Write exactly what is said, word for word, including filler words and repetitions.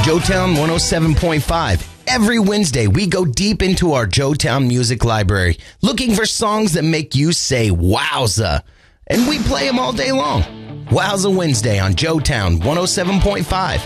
Joetown one oh seven point five. Every Wednesday, we go deep into our Joetown music library, looking for songs that make you say, wowza. And we play them all day long. Wowza Wednesday on Joetown one oh seven point five.